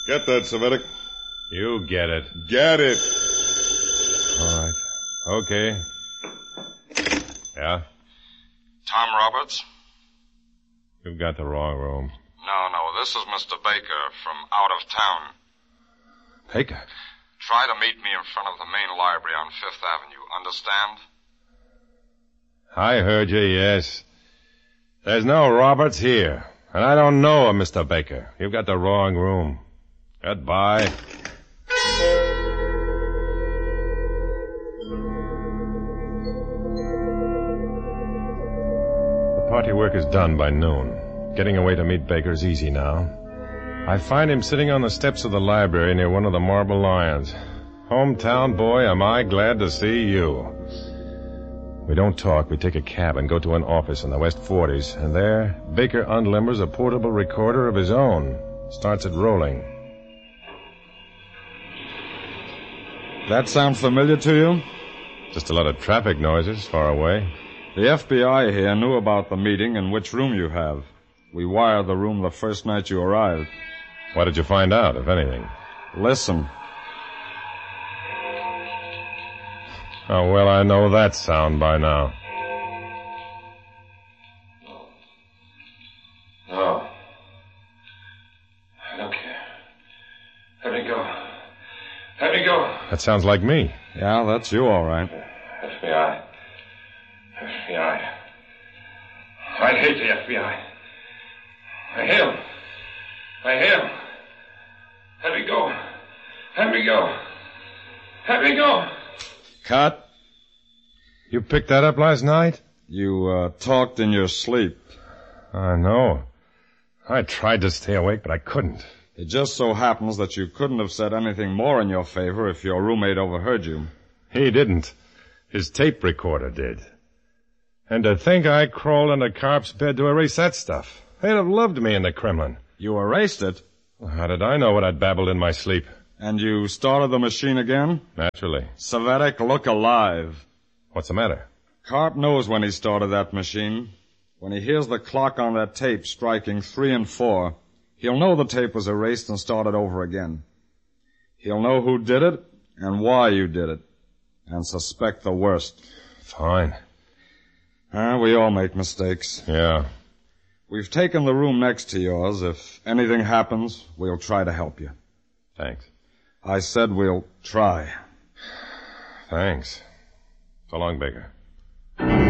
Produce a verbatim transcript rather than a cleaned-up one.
Get that, Savetic. You get it. Get it. All right. Okay. Yeah? Tom Roberts? You've got the wrong room. No, no, this is Mister Baker from out of town. Baker? Try to meet me in front of the main library on Fifth Avenue. Understand? I heard you, yes. There's no Roberts here. And I don't know a Mister Baker. You've got the wrong room. Goodbye. The party work is done by noon. Getting away to meet Baker's easy now. I find him sitting on the steps of the library near one of the Marble Lions. Hometown boy, am I glad to see you. We don't talk. We take a cab and go to an office in the West forties. And there, Baker unlimbers a portable recorder of his own. Starts it rolling. That sound familiar to you? Just a lot of traffic noises far away. The F B I here knew about the meeting and which room you have. We wired the room the first night you arrived. What did you find out, if anything? Listen. Oh, well, I know that sound by now. Oh. Look here. Let me go. Let me go. That sounds like me. Yeah, that's you, all right. F B I. F B I. I hate the F B I. I hate him. I hate him. Let me go. Let me go. Let me go. Cut. You picked that up last night? You, uh, talked in your sleep. I know. I tried to stay awake, but I couldn't. It just so happens that you couldn't have said anything more in your favor if your roommate overheard you. He didn't. His tape recorder did. And to think I crawled into Karp's bed to erase that stuff. They'd have loved me in the Kremlin. You erased it? Well, how did I know what I'd babbled in my sleep? And you started the machine again? Naturally. Savetic, look alive. What's the matter? Karp knows when he started that machine. When he hears the clock on that tape striking three and four, he'll know the tape was erased and started over again. He'll know who did it and why you did it, and suspect the worst. Fine. Uh, we all make mistakes. Yeah. We've taken the room next to yours. If anything happens, we'll try to help you. Thanks. I said we'll try. Thanks. So long, Baker.